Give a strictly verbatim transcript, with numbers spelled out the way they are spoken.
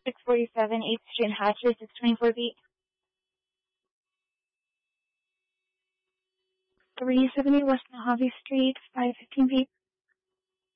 six forty-seven eighth Street in Hatcher, six twenty-four feet. three seventy West Mojave Street, five fifteen feet.